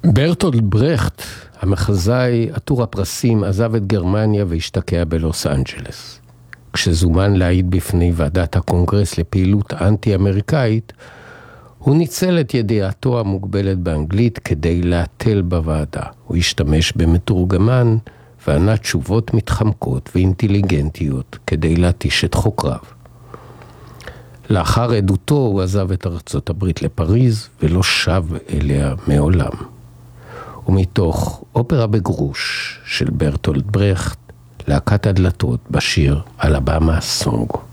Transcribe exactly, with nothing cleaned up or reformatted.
ברטולד ברכט, המחזאי עטור הפרסים, עזב את גרמניה והשתקע בלוס אנג'לס. כשזומן להעיד בפני ועדת הקונגרס לפעילות אנטי-אמריקאית, הוא ניצל את ידיעתו המוגבלת באנגלית כדי להתל בוועדה. הוא השתמש במתורגמן וענה תשובות מתחמקות ואינטליגנטיות כדי להתיש את חוקריו. לאחר עדותו הוא עזב את ארצות הברית לפריז ולא שב אליה מעולם. ומתוך אופרה בגרוש של ברטולד ברכט, להקת הדלתות בשיר אלבמה סונג.